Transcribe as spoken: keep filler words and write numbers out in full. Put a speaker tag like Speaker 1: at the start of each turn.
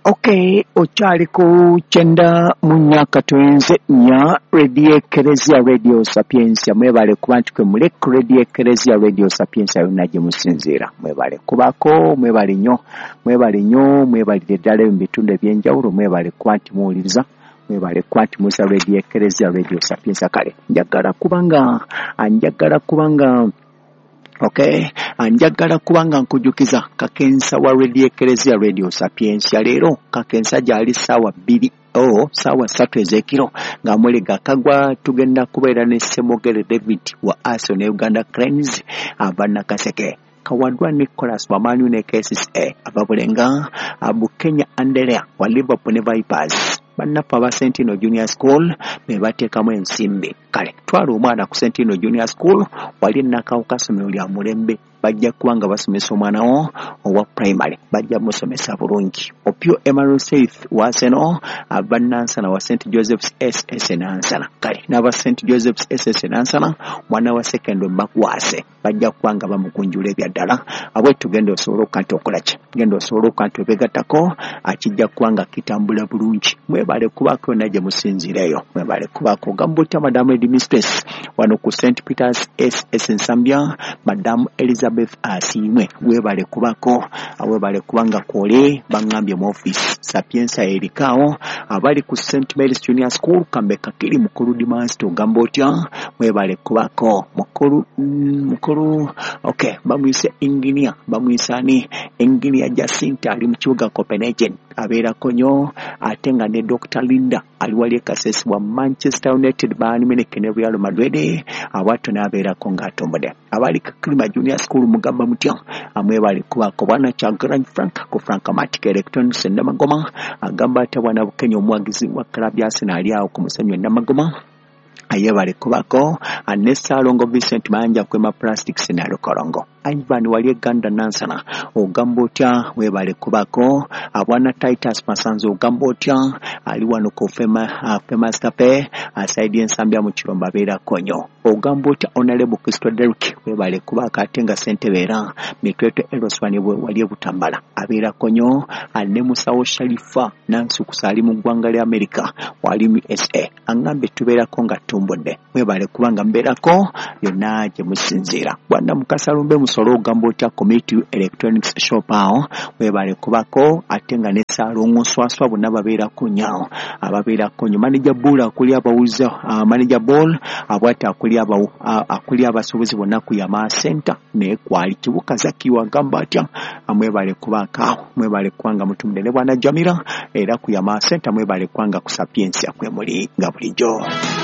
Speaker 1: Okay, ochali ku chenda munyaka twenze nya Radio Ecclesia Radio Sapiensia mwebale kubantu kwe mule ku Radio Ecclesia Radio Sapiensia yonaje musinzira mwebale kubako mwebale nyo mwebale nyo mwebale ddala mbitunde ebyenjawulo mwebale kwanti muwuliriza mwebale kwanti musa Radio Ecclesia Radio Sapiensia kale njagala kubanga anjagala kubanga Okay, anjagala kubanga nkujukiza kakensa wa Radio Ecclesia Radio Sapiensia lero kakensa jali sawa bbiri oh sawa satu ezekiro nga mulega kagwa tugenda kubeera ne Semogere David wa Arsenal Uganda Cranes abana kaseke kawadwa Nicholas Wamanu ne K S S A ababulenga abu Kenya Andrea wa Liverpool ne Vipers banna pa Sentino Junior School be batekamu ensimbi kale twala omwana ku Sentino Junior School wali nakawuka somero lya mulembe bajja kuwanga basomesa omwana wo owa primary bajja musomesa bulungi Opio Emmanuel Saith wa Arsenal abanansana wa Saint Joseph's S S Nansana kale n'aba Saint Joseph's S S Nansana mwana wa secondary bakwase bajja kuwanga bamukunjula ebyaddala abwe tugenda osobola okukanta okulacha genda osobola okukanta obegatako akijja kuwanga kitambula bulungi mwebale kubako naje musinzireyo mwebale kubako gambuta Madame Headmistress wano ku Saint Peter's S S Nsambya Madame Elizabeth Asimwe webale kubako awebale kubanga kole bangambye mu office Sapiensia erikao abali ku Saint Mary's Junior School Kambeka kiri mukuru Dimasto Gambotya webale kubako mukuru mm, mukuru okay bamwise engineer bamwisani engineer Jacinta ali mu kibuga Copenhagen abera konyo atenga ne Doctor Linda aliwali kasesi wa Manchester United bani menekene Real Madrid abato nabera konga tombode abali Klima Junior School mugamba mutya amwe bali kuba ko bwana cha Grand Frank ko Francomatic Electronics ndamagoma agamba atabwana Kenya omwagizi wa club ya Arsenal yawo ku musanyo ndamagoma aye bali kubako Anessa Longo Vincent Manja kwema plastics na Lukolongo Ivan wali Ganda Nansana ogambotya webale kubako abwana Titus Masanzo ogambotya ali wano ko fema uh, famous cafe aside ensambya mu Kiromba bera konyo ogambotya Honorable Christo Derrick webale kubaka atenga sente bera mitweto Eroswani wali butambala abera konyo ane Musawo Sharifa Nansu kusali mu gwanga lya America wali mu U S A angambe tubera konga tumbode webale kubanga mberako yonna je musinzira bwana Mukasalumbe Musolo Gambotya Community Electronics Shop aho webale kubako atenga ne salongo swaswa bonna babera kunyao ababera konyo manager bull akuli abawuza uh, manager bull abwata akuli aba uh, akuli abasobozi bonna ku Yama Center ne kwali kibuka zakiwa Gambotya amwebale kubaka mwebale kwanga mutumdele bwana Jamira era ku Yama Center mwebale kwanga ku Sapiensia kwe muri ngabulijo.